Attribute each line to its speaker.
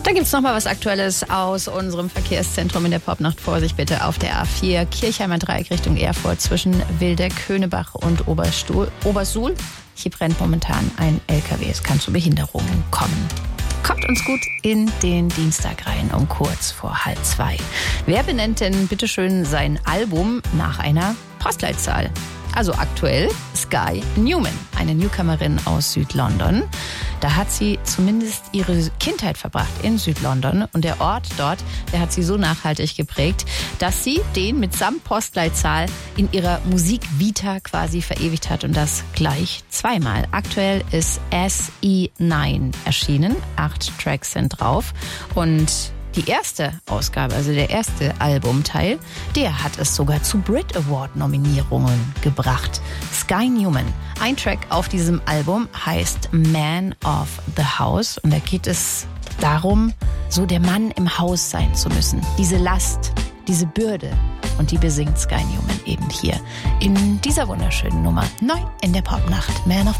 Speaker 1: Dann gibt es nochmal was Aktuelles aus unserem Verkehrszentrum in der Popnacht. Vorsicht bitte auf der A4 Kirchheimer Dreieck Richtung Erfurt zwischen Wildeck, Könebach und Obersuhl. Hier brennt momentan ein LKW. Es kann zu Behinderungen kommen. Kommt uns gut in den Dienstag rein um kurz vor 1:30. Wer benennt denn bitteschön sein Album nach einer Postleitzahl? Also aktuell Sky Newman, eine Newcomerin aus Südlondon. Da hat sie zumindest ihre Kindheit verbracht in Südlondon. Und der Ort dort, der hat sie so nachhaltig geprägt, dass sie den mitsamt Postleitzahl in ihrer Musikvita quasi verewigt hat. Und das gleich zweimal. Aktuell ist SE9 erschienen. 8 Tracks sind drauf. Und die erste Ausgabe, also der erste Albumteil, der hat es sogar zu Brit Award Nominierungen gebracht. Sky Newman. Ein Track auf diesem Album heißt Man of the House und da geht es darum, so der Mann im Haus sein zu müssen. Diese Last, diese Bürde und die besingt Sky Newman eben hier in dieser wunderschönen Nummer 9 in der Popnacht. Man of